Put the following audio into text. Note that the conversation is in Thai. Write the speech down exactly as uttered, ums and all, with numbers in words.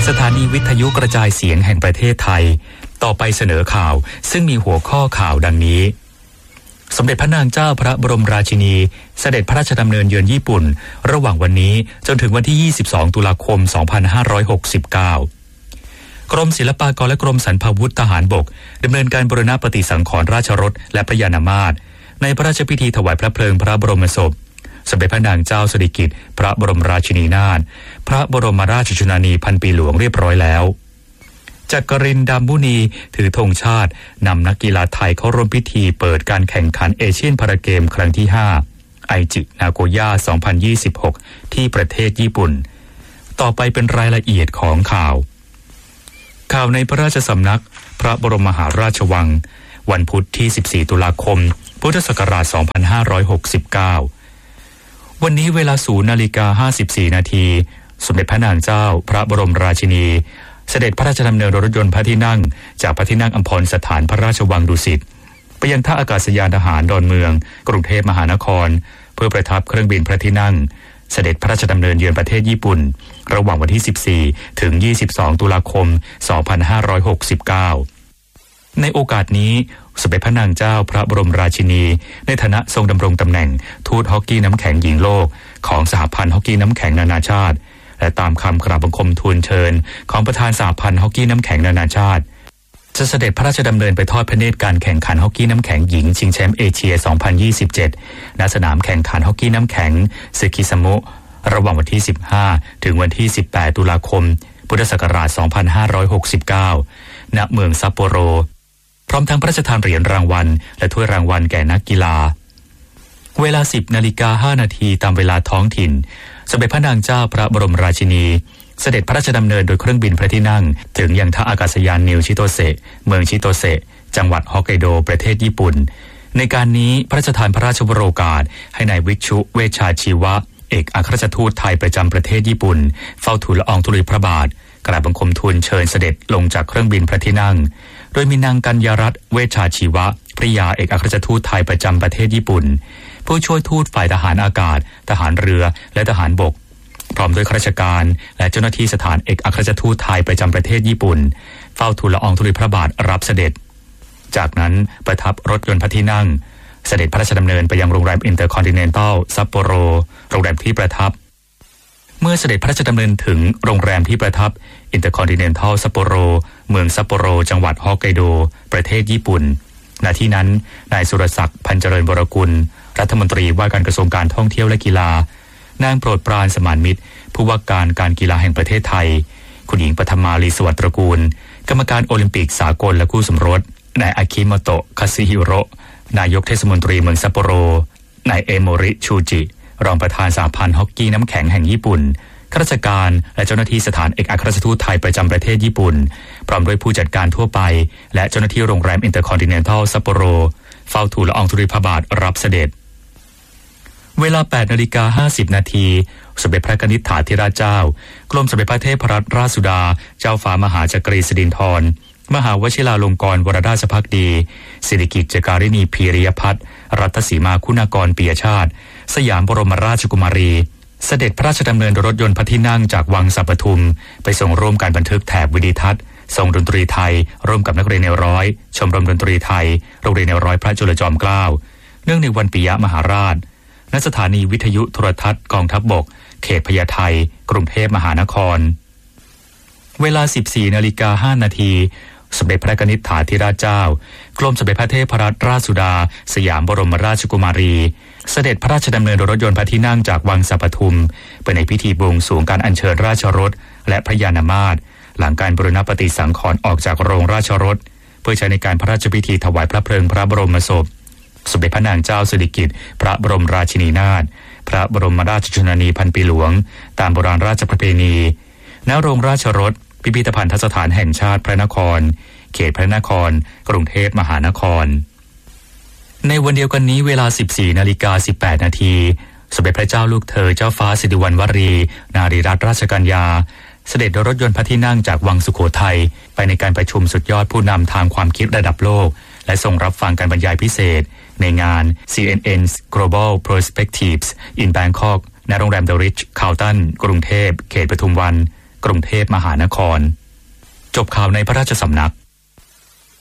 สถานีวิทยุกระจายเสียงแห่งประเทศไทยต่อไปเสนอข่าวซึ่งมีหัวข้อข่าวดังนี้สมเด็จพระนางเจ้าพระบรมราชินีเสด็จพระราชดำเนินเยือนญี่ปุ่นระหว่างวันนี้จนถึงวันที่ยี่สิบสองตุลาคมสองพันห้าร้อยหกสิบเก้ากรมศิลปากรและกรมสรรพาวุธทหารบกดำเนินการบูรณะปฏิสังขรณ์ราชรถและพระยานามาสในพระราชพิธีถวายพระเพลิงพระบรมศพสมเด็จพระนางเจ้าสิริกิติ์พระบรมราชินีนาถพระบรมราชชนนีพันปีหลวงเรียบร้อยแล้วจักรินทร์ ดำมุนีถือธงชาตินำนักกีฬาไทยเข้าร่วมพิธีเปิดการแข่งขันเอเชียนพาราเกมครั้งที่ห้าไอจินาโกย่าสองพันยี่สิบหกที่ประเทศญี่ปุ่นต่อไปเป็นรายละเอียดของข่าวข่าวในพระราชสำนักพระบรมมหาราชวังวันพุธที่สิบสี่ตุลาคมพุทธศักราชสองพันห้าร้อยหกสิบเก้าวันนี้เวลา ศูนย์นาฬิกาห้าสิบสี่นาทีสมเด็จพระนางเจ้าพระบรมราชินีเสด็จพระราชดำเนินรถยนต์พระที่นั่งจากพระที่นั่งอัมพรสถานพระราชวังดุสิตไปยังท่าอากาศยานทหารดอนเมืองกรุงเทพมหานครเพื่อประทับเครื่องบินพระที่นั่งเสด็จพระราชดำเนินเยือนประเทศญี่ปุ่นระหว่างวันที่สิบสี่ถึงยี่สิบสองตุลาคมสองพันห้าร้อยหกสิบเก้าในโอกาสนี้สมเด็จพระนางเจ้าพระบรมราชินีในฐานะทรงดำรงตำแหน่งทูตฮอกกี้น้ำแข็งหญิงโลกของสหพันธ์ฮอกกี้น้ำแข็งนานาชาติและตามคำกราบบังคมทูลเชิญของประธานสหพันธ์ฮอกกี้น้ำแข็งนานาชาติจะเสด็จพระราชดำเนินไปทอดพระเนตรการแข่งขันฮอกกี้น้ำแข็งหญิงชิงแชมป์เอเชียสองพันยี่สิบเจ็ดณสนามแข่งขันฮอกกี้น้ำแข็งซึคิซามุระหว่างวันที่สิบห้าถึงวันที่สิบแปดตุลาคมพุทธศักราชสองพันห้าร้อยหกสิบเก้าณเมืองซัปโปโรพร้อมทั้งพระราชทานเหรียญรางวัลและถ้วยรางวัลแก่นักกีฬาเวลา สิบนาฬิกาห้านาทีตามเวลาท้องถิ่นสมเด็จพระนางเจ้าพระบรมราชินีเสด็จพระราชดำเนินโดยเครื่องบินพระที่นั่งถึงยังท่าอากาศยานนิวชิโตเซะเมืองชิโตเซะจังหวัดฮอกไกโดประเทศญี่ปุ่นในการนี้พระราชทานพระราชวโรกาสให้นายวิชุเวชชาชีวะเอกอัครราชทูตไทยประจำประเทศญี่ปุ่นเฝ้าทูลละอองธุลีพระบาทกราบบังคมทูลเชิญเสด็จลงจากเครื่องบินพระที่นั่งโดยมีนางกัญญารัตน์เวชชาชีวะภริยาเอกอัครราชทูตไทยประจำประเทศญี่ปุ่นผู้ช่วยทูตฝ่ายทหารอากาศทหารเรือและทหารบกพร้อมด้วยข้าราชการและเจ้าหน้าที่สถานเอกอัครราชทูตไทยประจำประเทศญี่ปุ่นเฝ้าทูลละอองธุลีพระบาทรับเสด็จจากนั้นประทับรถยนต์พระที่นั่งเสด็จพระราชดำเนินไปยังโรงแรมอินเตอร์คอนติเนนตัลซัปโปโรโรงแรมที่ประทับเมื่อเสด็จพระราชดำเนินถึงโรงแรมที่ประทับอินเตอร์คอนติเนนตัลซัปโปโรเมืองซัปโปโรจังหวัดฮอกไกโดประเทศญี่ปุ่นณที่นั้นนายสุรศักดิ์พันเจริญวรกุลรัฐมนตรีว่าการกระทรวงการท่องเที่ยวและกีฬานางโปรดปรานสมานมิตรผู้ว่าการการกีฬาแห่งประเทศไทยคุณหญิงปฐมาลีสวัสดิ์ตระกูลกรรมการโอลิมปิกสากลและคู่สมรสนายอากิโมโตะคาซิฮิโร่นายกเทศมนตรีเมืองซัปโปโรนายเอโมริชูจิรองประธานสหพันธ์ฮอกกี้น้ำแข็งแห่งญี่ปุ่นข้าราชการและเจ้าหน้าที่สถานเอกอัครราชทูตไทยประจำประเทศญี่ปุ่นพร้อมด้วยผู้จัดการทั่วไปและเจ้าหน้าที่โรงแรมอินเตอร์คอนติเนนตัลซัปโปโรเฝ้าทูลละอองธุลีพระบาทรับเสด็จเวลา แปดนาฬิกาห้าสิบนาทีสมเด็จพระกนิษฐาธิราชเจ้ากรมสมเด็จพระเทพรัตนราชสุดาเจ้าฟ้ามหาจักรีสิรินธรมหาวชิราลงกรณวรราชภักดีสิริกิติ์จการินีพีริยพัฒน์รัตสีมาคุณากรปิยชาติสยามบรมราชกุมารีเสด็จพระราชดำเนินรถยนต์พระที่นั่งจากวังสัปทุมไปส่งร่วมการบันทึกแถบวิดิทัศน์ทรงดนตรีไทยร่วมกับนักเรียนแนวร้อยชมรมดนตรีไทยโรงเรียนแนวร้อยพระจุลจอมเกล้าเนื่องในวันปิยมหาราชณสถานีวิทยุโทรทัศน์กองทัพบกเขตพญาไทกรุงเทพมหานครเวลา สิบสี่นาฬิกาห้านาทีสมเด็จพระกนิษฐาธิราชเจ้ากรมสมเด็จพระเทพรัตนราชสุดาสยามบรมราชกุมารีเสด็จพระราชดำเนินรถยนต์พระที่นั่งจากวังสัปทุมไปในพิธีบวงสรวงการอัญเชิญราชรถและพระยานามาสหลังการบูรณะปฏิสังขรณ์ออกจากโรงราชรถเพื่อใช้ในการพระราชพิธีถวายพระเพลิงพระบรมศพสมเด็จพระนางเจ้าสิริกิติ์พระบรมราชินีนาถพระบรมราชชนนีพันปีหลวงตามโบราณราชประเพณีณโรงราชรถพิพิธภัณฑสถานแห่งชาติพระนครเขตพระนครกรุงเทพมหานครในวันเดียวกันนี้เวลา สิบสี่นาฬิกาสิบแปดนาทีสมเด็จพระเจ้าลูกเธอเจ้าฟ้าสิริวัณวรีนารีรัตนราชกัญญาเสด็จโดยรถยนต์พระที่นั่งจากวังสุโขทัยไปในการประชุมสุดยอดผู้นำทางความคิดระดับโลกและทรงรับฟังการบรรยายพิเศษในงาน ซี เอ็น เอ็น Global Perspectives in Bangkok ณโรงแรม The Ritz Carlton กรุงเทพเขตปทุมวันกรุงเทพมหานครจบข่าวในพระราชสำนัก